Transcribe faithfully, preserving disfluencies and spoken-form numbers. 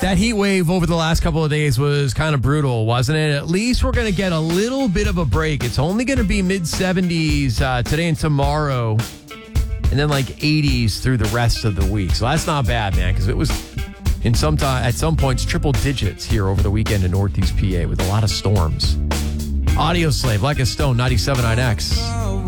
That heat wave over the last couple of days was kind of brutal, wasn't it? At least we're going to get a little bit of a break. It's only going to be mid seventies uh, today and tomorrow, and then like eighties through the rest of the week. So that's not bad, man, because it was in some time, at some points triple digits here over the weekend in Northeast P A with a lot of storms. Audio Slave, Like a Stone, ninety-seven point nine X.